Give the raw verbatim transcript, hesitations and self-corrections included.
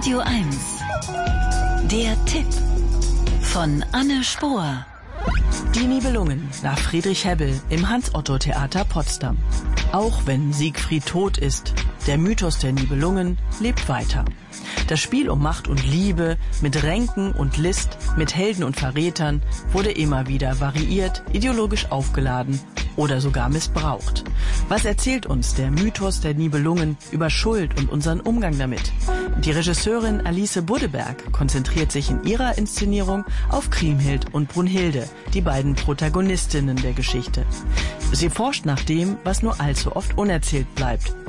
Radio eins. Der Tipp von Anne Spohr. Die Nibelungen nach Friedrich Hebbel im Hans-Otto-Theater Potsdam. Auch wenn Siegfried tot ist, der Mythos der Nibelungen lebt weiter. Das Spiel um Macht und Liebe, mit Ränken und List, mit Helden und Verrätern, wurde immer wieder variiert, ideologisch aufgeladen oder sogar missbraucht. Was erzählt uns der Mythos der Nibelungen über Schuld und unseren Umgang damit? Die Regisseurin Alice Buddeberg konzentriert sich in ihrer Inszenierung auf Kriemhild und Brunhilde, die beiden Protagonistinnen der Geschichte. Sie forscht nach dem, was nur allzu oft unerzählt bleibt,